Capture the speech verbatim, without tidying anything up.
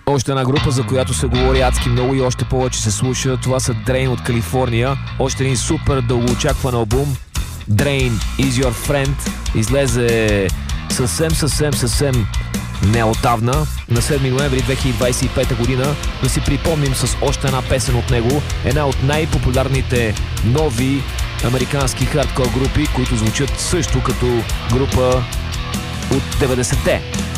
Още една група, за която се говори адски много и още повече се слуша. Това са Drain от Калифорния. Още един супер дългоочакван албум. Drain is your friend. Излезе съвсем, съвсем, съвсем неотдавна, на седми ноември две хиляди двадесет и пета година. Да си припомним с още една песен от него. Една от най-популярните нови американски хардкор групи, които звучат също като група от деветдесетте.